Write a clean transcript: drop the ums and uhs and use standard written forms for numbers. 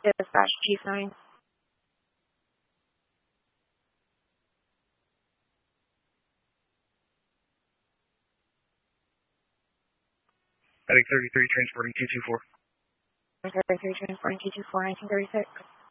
Dispatch G9. Attic 33, transporting 224. 33, transporting 224, 1936.